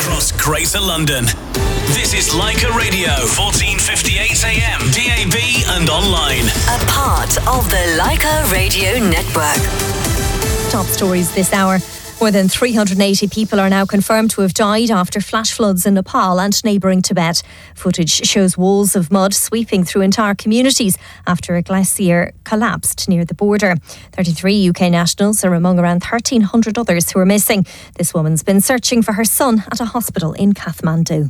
across Greater London. This is Leica Radio, 1458 AM, DAB and online. A part of the Leica Radio Network. Top stories this hour. More than 380 people are now confirmed to have died after flash floods in Nepal and neighbouring Tibet. Footage shows walls of mud sweeping through entire communities after a glacier collapsed near the border. 33 UK nationals are among around 1,300 others who are missing. This woman's been searching for her son at a hospital in Kathmandu.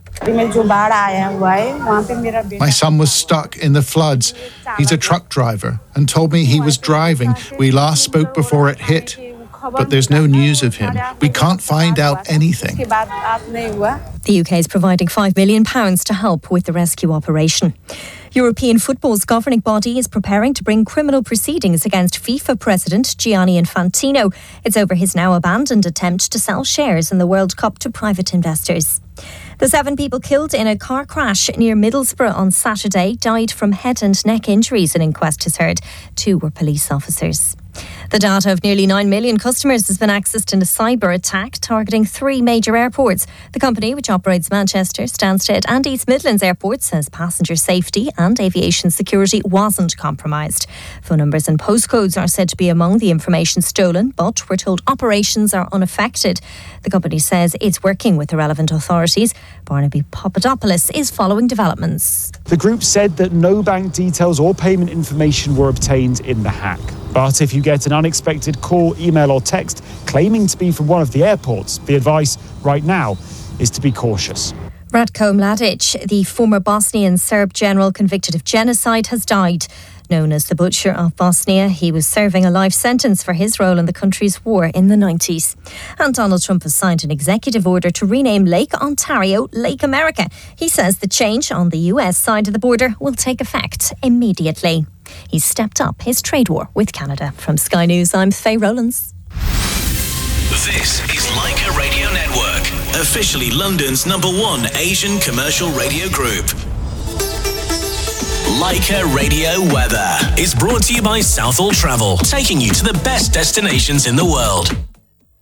My son was stuck in the floods. He's a truck driver and told me he was driving. We last spoke before it hit. But there's no news of him. We can't find out anything. The UK is providing £5 million to help with the rescue operation. European football's governing body is preparing to bring criminal proceedings against FIFA president Gianni Infantino. It's over his now abandoned attempt to sell shares in the World Cup to private investors. The 7 people killed in a car crash near Middlesbrough on Saturday died from head and neck injuries, an inquest has heard. 2 were police officers. The data of nearly 9 million customers has been accessed in a cyber attack targeting 3 major airports. The company, which operates Manchester, Stansted and East Midlands airports, says passenger safety and aviation security wasn't compromised. Phone numbers and postcodes are said to be among the information stolen, but we're told operations are unaffected. The company says it's working with the relevant authorities. Barnaby Papadopoulos is following developments. The group said that no bank details or payment information were obtained in the hack. But if you get an unexpected call, email or text claiming to be from one of the airports, the advice right now is to be cautious. Ratko Mladic, the former Bosnian Serb general convicted of genocide, has died. Known as the Butcher of Bosnia, he was serving a life sentence for his role in the country's war in the 90s. And Donald Trump has signed an executive order to rename Lake Ontario Lake America. He says the change on the US side of the border will take effect immediately. He's stepped up his trade war with Canada. From Sky News, I'm Faye Rowlands. This is Leica Radio Network, officially London's #1 Asian commercial radio group. Leica Radio Weather is brought to you by Southall Travel, taking you to the best destinations in the world.